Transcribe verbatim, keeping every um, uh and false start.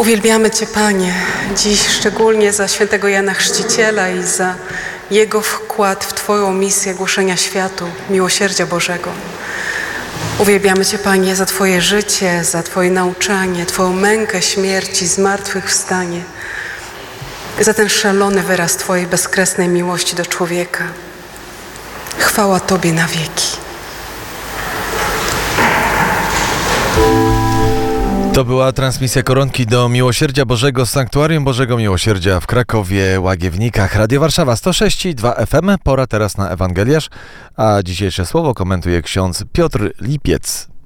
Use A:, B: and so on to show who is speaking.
A: Uwielbiamy Cię, Panie, dziś szczególnie za świętego Jana Chrzciciela i za jego wkład w Twoją misję głoszenia światu miłosierdzia Bożego. Uwielbiamy Cię, Panie, za Twoje życie, za Twoje nauczanie, Twoją mękę śmierci, zmartwychwstanie, za ten szalony wyraz Twojej bezkresnej miłości do człowieka. Chwała Tobie na wieki.
B: To była transmisja koronki do Miłosierdzia Bożego z Sanktuarium Bożego Miłosierdzia w Krakowie, Łagiewnikach. Radio Warszawa sto sześć i dwa F M. Pora teraz na Ewangeliarz, a dzisiejsze słowo komentuje ksiądz Piotr Lipiec.